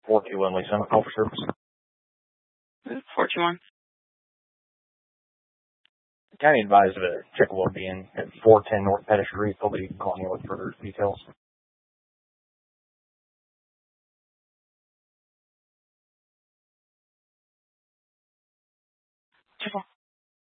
421 Lisa, call for service. 421. County advised of a check will be in at 410 North Pettis Street. They'll be calling you with further details. Check